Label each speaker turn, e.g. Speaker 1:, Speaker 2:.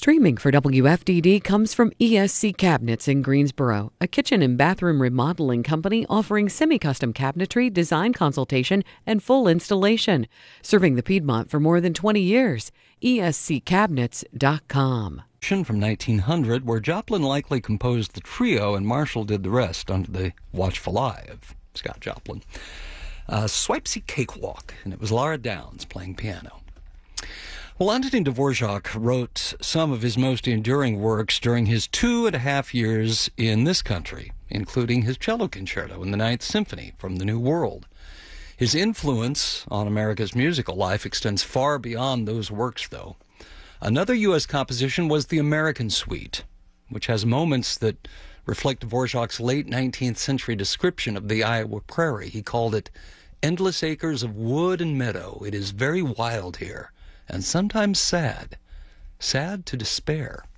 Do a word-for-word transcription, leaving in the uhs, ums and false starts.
Speaker 1: Streaming for W F D D comes from E S C Cabinets in Greensboro, a kitchen and bathroom remodeling company offering semi-custom cabinetry, design consultation, and full installation. Serving the Piedmont for more than twenty years. E S C cabinets dot com.
Speaker 2: From nineteen hundred, where Joplin likely composed the trio and Marshall did the rest under the watchful eye of Scott Joplin. Uh, Swipesy Cakewalk, and it was Laura Downs playing piano. Well, Antonin Dvorak wrote some of his most enduring works during his two and a half years in this country, including his cello concerto in the Ninth Symphony from the New World. His influence on America's musical life extends far beyond those works, though. Another U S composition was the American Suite, which has moments that reflect Dvorak's late nineteenth century description of the Iowa prairie. He called it endless acres of wood and meadow. It is very wild here, and sometimes sad, sad to despair.